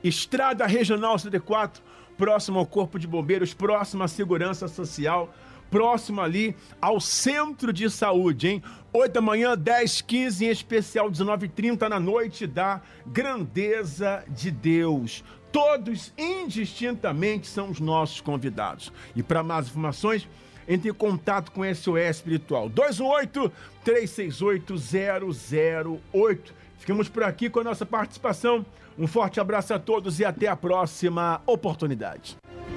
Estrada Regional 74, próximo ao Corpo de Bombeiros, próximo à Segurança Social, próximo ali ao Centro de Saúde, hein? 8 da manhã, 10h15, em especial 19h30, na Noite da Grandeza de Deus. Todos, indistintamente, são os nossos convidados. E para mais informações, entre em contato com SOS Espiritual. 218-368-008. Ficamos por aqui com a nossa participação. Um forte abraço a todos e até a próxima oportunidade.